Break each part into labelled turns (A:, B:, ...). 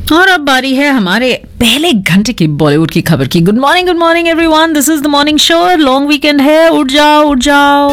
A: और अब बारी है हमारे पहले घंटे की बॉलीवुड की खबर की। Good morning everyone, this is the morning show. Long weekend है, उठ जाओ।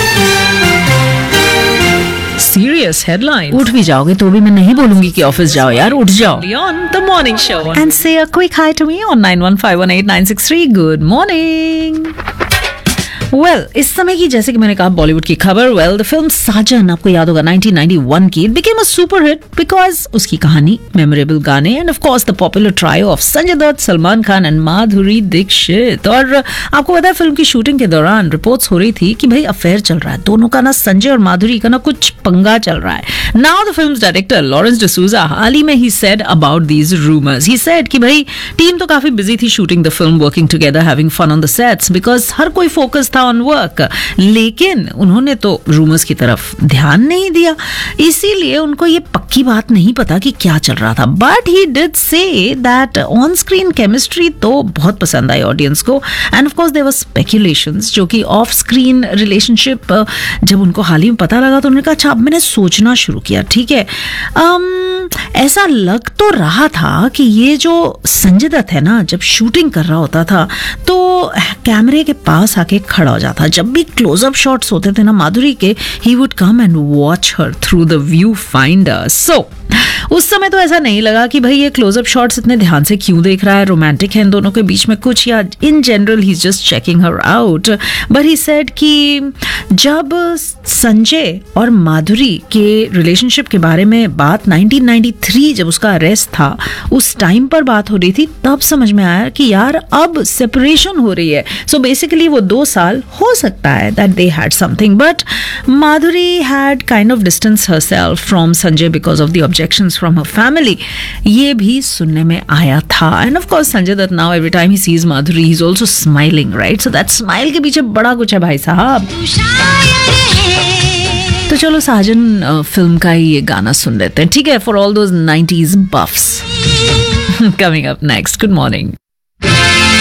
A: Serious headline. उठ भी जाओगे तो भी मैं नहीं बोलूंगी कि ऑफिस जाओ यार, उठ जाओ। On the morning show and say a quick hi to me on 91518963. Good morning. इस समय की, जैसे कि मैंने कहा, बॉलीवुड की खबर। द फिल्म साजन, आपको याद होगा 1991 की, became a super hit because उसकी कहानी, मेमोरेबल गाने end of course the popular trio of Sanjay Dutt, Salman Khan and Madhuri Dixit. और आपको पता है फिल्म की शूटिंग के दौरान रिपोर्ट्स हो रही थी कि भाई अफेयर चल रहा है दोनों का, ना संजय और माधुरी का ना कुछ पंगा चल रहा है। Now the films director Lawrence D'Souza हाल ही में he said about these rumours. He said कि भाई टीम तो काफी बिजी थी shooting the film, working together, having fun on the sets, because हर कोई फोकस ऑन वर्क, लेकिन उन्होंने तो रूमर्स की तरफ ध्यान नहीं दिया, इसीलिए उनको ये पक्की बात नहीं पता कि क्या चल रहा था। But he did say that on screen chemistry तो बहुत पसंद आई ऑडियंस को, end of course there were speculations जो कि ऑफ स्क्रीन रिलेशनशिप जब उनको हाल ही में पता लगा तो उन्होंने कहा अच्छा अब मैंने सोचना शुरू किया। ठीक है, ऐसा लग तो रहा था कि ये जो संजय दत्त है ना, जब शूटिंग कर रहा होता था तो कैमरे के पास आके खड़ा हो जाता। जब भी क्लोजअप शॉट्स होते थे ना माधुरी के, he would come and watch her through the view finder. सो उस समय तो ऐसा नहीं लगा कि भाई ये क्लोजअप शॉट्स इतने ध्यान से क्यों देख रहा है, रोमांटिक है इन दोनों के बीच में कुछ, या in general he is just checking her out. But he said कि जब संजय और माधुरी के रिलेशनशिप के बारे में बात 1993 जब उसका अरेस्ट था उस टाइम पर बात हो रही थी, तब समझ में आया कि यार अब सेपरेशन हो रही है। सो बेसिकली वो 2 साल हो सकता है that they had something, but Madhuri had kind of distance herself from Sanjay because of the objections from her family. ये भी सुनने में आया था। And of course Sanjay Dutt now every time he sees Madhuri he's also smiling, right? So that smile के पीछे बड़ा कुछ है भाई साहब। तो चलो साजन फिल्म का ही ये गाना सुन लेते हैं, ठीक है? For all those 90s buffs. Coming up next. Good morning.